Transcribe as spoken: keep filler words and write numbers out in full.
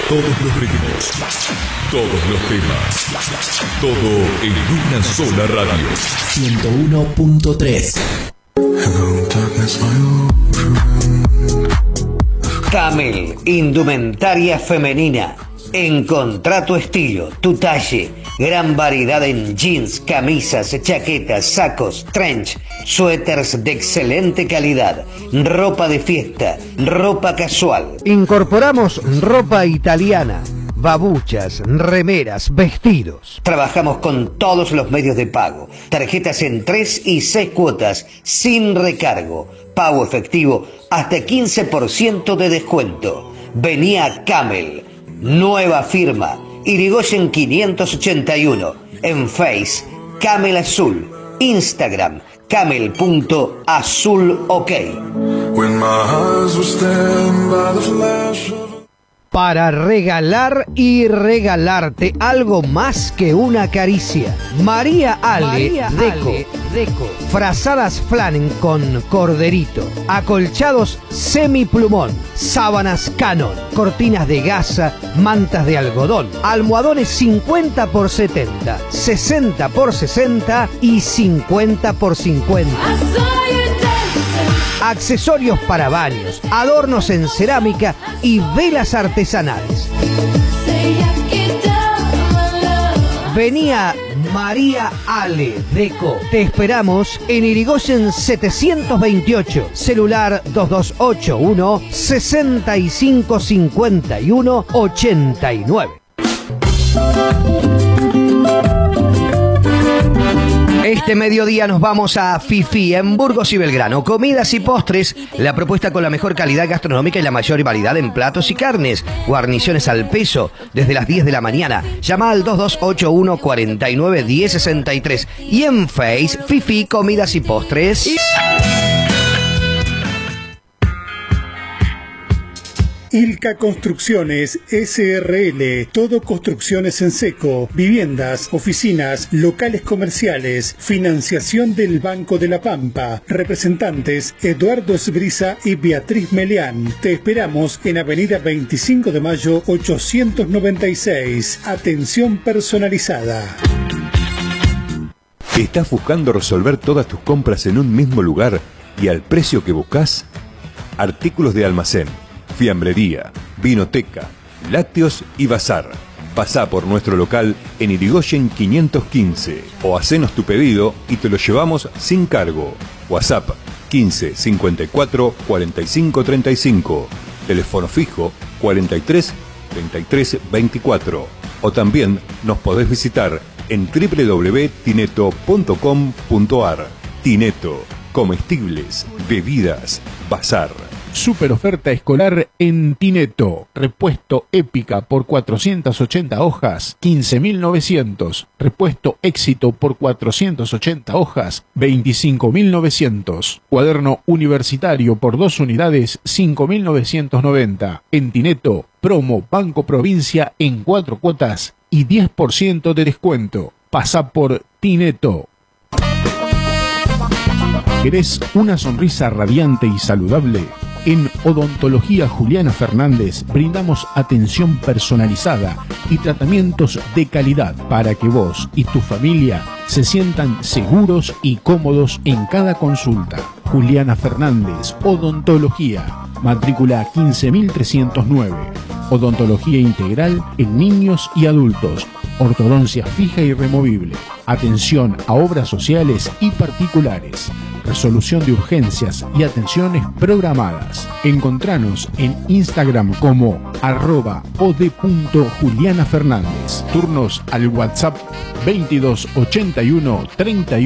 Todos los ritmos, todos los temas, todo en una sola radio. ciento uno punto tres. Camel, indumentaria femenina. Encontrá tu estilo, tu talle. Gran variedad en jeans, camisas, chaquetas, sacos, trench, suéteres de excelente calidad, ropa de fiesta, ropa casual. Incorporamos ropa italiana, babuchas, remeras, vestidos. Trabajamos con todos los medios de pago. Tarjetas en tres y seis cuotas, sin recargo. Pago efectivo hasta quince por ciento de descuento. Vení a Camel. Nueva firma. Irigoyen quinientos ochenta y uno. En Face, Camel Azul. Instagram, camel punto azul ok. Para regalar y regalarte algo más que una caricia. María Ale, María Deco. Ale Deco. Frazadas flan con corderito. Acolchados semiplumón. Sábanas Canon. Cortinas de gasa. Mantas de algodón. Almohadones cincuenta por setenta. sesenta por sesenta y cincuenta por cincuenta. Accesorios para baños, adornos en cerámica y velas artesanales. Venía María Ale Deco. Te esperamos en Irigoyen setecientos veintiocho. Celular dos dos ocho uno, sesenta y cinco cincuenta y uno, ochenta y nueve. Este mediodía nos vamos a Fifi, en Burgos y Belgrano. Comidas y postres, la propuesta con la mejor calidad gastronómica y la mayor variedad en platos y carnes. Guarniciones al peso, desde las diez de la mañana. Llama al dos dos ocho uno, cuarenta y nueve, diez sesenta y tres. Y en Face, Fifi, Comidas y Postres. Ilca Construcciones S R L, todo construcciones en seco, viviendas, oficinas, locales comerciales, financiación del Banco de la Pampa. Representantes Eduardo Esbrisa y Beatriz Meleán. Te esperamos en Avenida veinticinco de mayo ochocientos noventa y seis. Atención personalizada. ¿Estás buscando resolver todas tus compras en un mismo lugar y al precio que buscas? Artículos de almacén, fiambrería, vinoteca, lácteos y bazar. Pasá por nuestro local en Irigoyen quinientos quince o hacenos tu pedido y te lo llevamos sin cargo. WhatsApp quince, cincuenta y cuatro, cuarenta y cinco, treinta y cinco. Teléfono fijo cuarenta y tres, treinta y tres, veinticuatro. O también nos podés visitar en doble u doble u doble u punto tineto punto com punto ar. Tineto, comestibles, bebidas, bazar. Super oferta escolar en Tineto. Repuesto Épica por cuatrocientas ochenta hojas, quince mil novecientos. Repuesto Éxito por cuatrocientas ochenta hojas, veinticinco mil novecientos. Cuaderno universitario por dos unidades, cinco mil novecientos noventa. En Tineto, promo Banco Provincia en cuatro cuotas y diez por ciento de descuento. Pasa por Tineto. ¿Querés una sonrisa radiante y saludable? En Odontología Juliana Fernández brindamos atención personalizada y tratamientos de calidad para que vos y tu familia se sientan seguros y cómodos en cada consulta. Juliana Fernández, Odontología, matrícula quince mil trescientos nueve. Odontología integral en niños y adultos. Ortodoncia fija y removible. Atención a obras sociales y particulares. Resolución de urgencias y atenciones programadas. Encontranos en Instagram como arroba od.juliana Fernández. Turnos al WhatsApp veintidós ochenta y uno treinta y uno